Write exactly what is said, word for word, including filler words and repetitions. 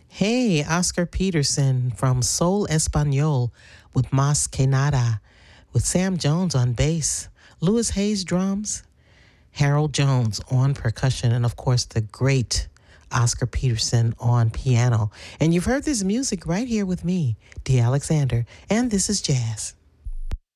Hey, Oscar Peterson from Soul Espanol with Mas Que Nada, with Sam Jones on bass, Louis Hayes drums, Harold Jones on percussion, and of course the great Oscar Peterson on piano. And you've heard this music right here with me, Dee Alexander, and this is jazz.